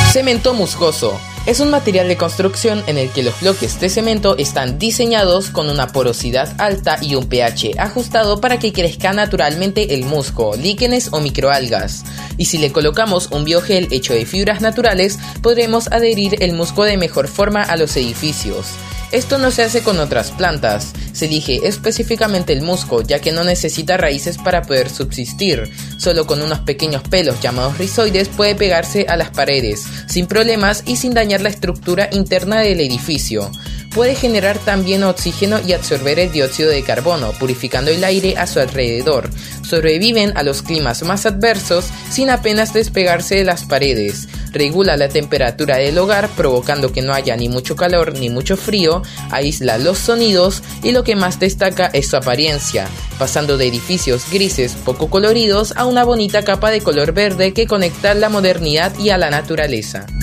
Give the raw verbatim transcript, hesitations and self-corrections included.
Cemento musgoso. Es un material de construcción en el que los bloques de cemento están diseñados con una porosidad alta y un pH ajustado para que crezca naturalmente el musgo, líquenes o microalgas. Y si le colocamos un biogel hecho de fibras naturales, podremos adherir el musgo de mejor forma a los edificios. Esto no se hace con otras plantas, se elige específicamente el musgo ya que no necesita raíces para poder subsistir, solo con unos pequeños pelos llamados rizoides puede pegarse a las paredes, sin problemas y sin dañar la estructura interna del edificio. Puede generar también oxígeno y absorber el dióxido de carbono, purificando el aire a su alrededor. Sobreviven a los climas más adversos sin apenas despegarse de las paredes. Regula la temperatura del hogar, provocando que no haya ni mucho calor ni mucho frío, aísla los sonidos y lo que más destaca es su apariencia, pasando de edificios grises poco coloridos a una bonita capa de color verde que conecta la modernidad y a la naturaleza.